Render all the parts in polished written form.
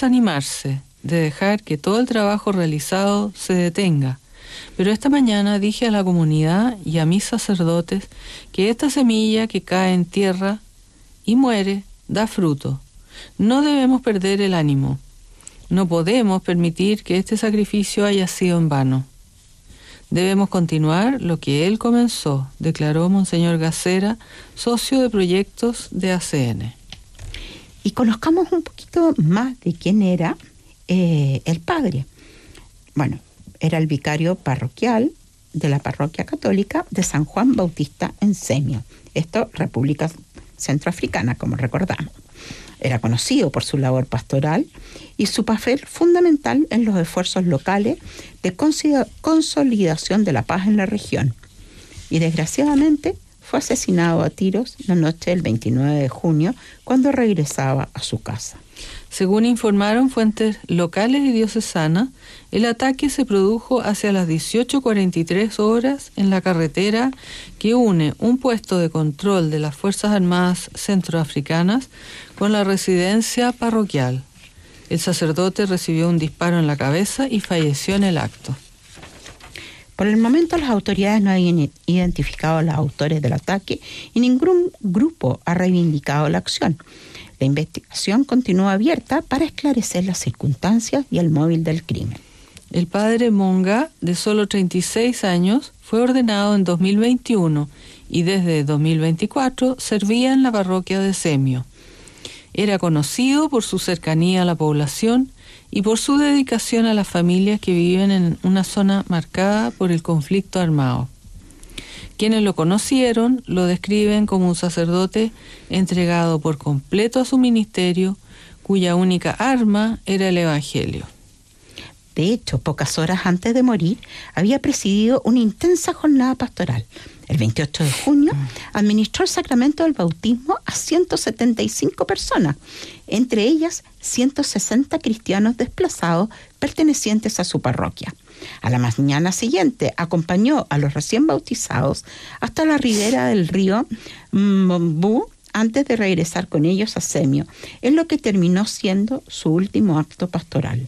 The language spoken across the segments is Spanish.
desanimarse, de dejar que todo el trabajo realizado se detenga. Pero esta mañana dije a la comunidad y a mis sacerdotes que esta semilla que cae en tierra y muere da fruto. No debemos perder el ánimo. No podemos permitir que este sacrificio haya sido en vano. Debemos continuar lo que él comenzó, declaró Monseñor Gacera, socio de proyectos de ACN. Y conozcamos un poquito más de quién era el padre. Bueno, era el vicario parroquial de la parroquia católica de San Juan Bautista en Semio. Esto, República Centroafricana, como recordamos. Era conocido por su labor pastoral y su papel fundamental en los esfuerzos locales de consolidación de la paz en la región. Y desgraciadamente fue asesinado a tiros la noche del 29 de junio cuando regresaba a su casa. Según informaron fuentes locales y diocesanas, el ataque se produjo hacia las 18:43 horas en la carretera que une un puesto de control de las Fuerzas Armadas Centroafricanas con la residencia parroquial. El sacerdote recibió un disparo en la cabeza y falleció en el acto. Por el momento las autoridades no habían identificado a los autores del ataque y ningún grupo ha reivindicado la acción. La investigación continúa abierta para esclarecer las circunstancias y el móvil del crimen. El padre Monga, de solo 36 años, fue ordenado en 2021 y desde 2024 servía en la parroquia de Semio. Era conocido por su cercanía a la población y por su dedicación a las familias que viven en una zona marcada por el conflicto armado. Quienes lo conocieron lo describen como un sacerdote entregado por completo a su ministerio, cuya única arma era el Evangelio. De hecho, pocas horas antes de morir, había presidido una intensa jornada pastoral. El 28 de junio administró el sacramento del bautismo a 175 personas, entre ellas 160 cristianos desplazados pertenecientes a su parroquia. A la mañana siguiente acompañó a los recién bautizados hasta la ribera del río Mbombu antes de regresar con ellos a Semio, en lo que terminó siendo su último acto pastoral.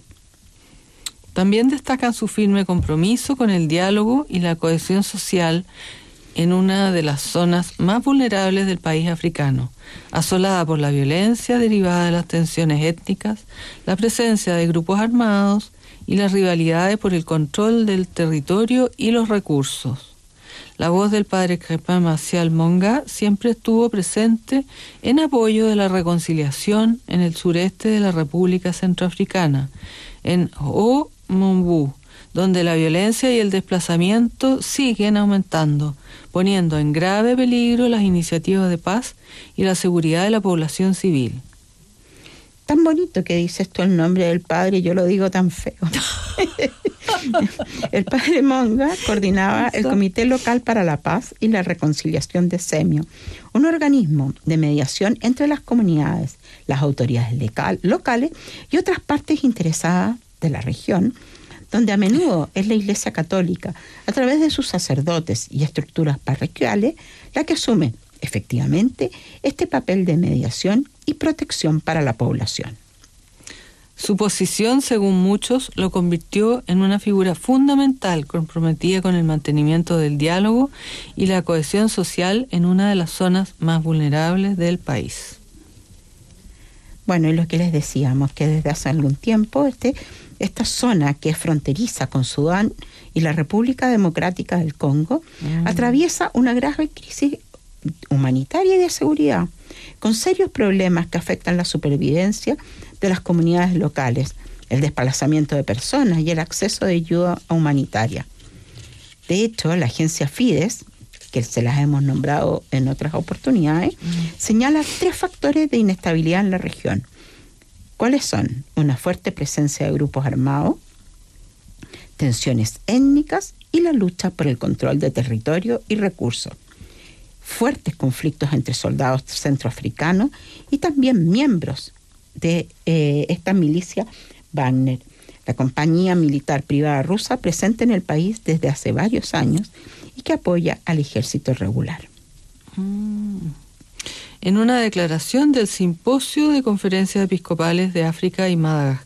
También destacan su firme compromiso con el diálogo y la cohesión social en una de las zonas más vulnerables del país africano, asolada por la violencia derivada de las tensiones étnicas, la presencia de grupos armados y las rivalidades por el control del territorio y los recursos. La voz del padre Crépin Martial Monga siempre estuvo presente en apoyo de la reconciliación en el sureste de la República Centroafricana, en Mbombu, donde la violencia y el desplazamiento siguen aumentando, poniendo en grave peligro las iniciativas de paz y la seguridad de la población civil. Tan bonito que dices tú el nombre del padre, yo lo digo tan feo. El padre Monga coordinaba el Comité Local para la Paz y la Reconciliación de Semio, un organismo de mediación entre las comunidades, las autoridades locales y otras partes interesadas de la región, donde a menudo es la Iglesia Católica, a través de sus sacerdotes y estructuras parroquiales, la que asume efectivamente este papel de mediación y protección para la población. Su posición, según muchos, lo convirtió en una figura fundamental comprometida con el mantenimiento del diálogo y la cohesión social en una de las zonas más vulnerables del país. Bueno, y lo que les decíamos, que desde hace algún tiempo esta zona que es fronteriza con Sudán y la República Democrática del Congo atraviesa una grave crisis humanitaria y de seguridad, con serios problemas que afectan la supervivencia de las comunidades locales, el desplazamiento de personas y el acceso de ayuda humanitaria. De hecho, la agencia Fides, que se las hemos nombrado en otras oportunidades, señala 3 factores de inestabilidad en la región. ¿Cuáles son? Una fuerte presencia de grupos armados, tensiones étnicas y la lucha por el control de territorio y recursos. Fuertes conflictos entre soldados centroafricanos y también miembros de esta milicia Wagner, la compañía militar privada rusa presente en el país desde hace varios años y que apoya al ejército regular. En una declaración del Simposio de Conferencias Episcopales de África y Madagascar,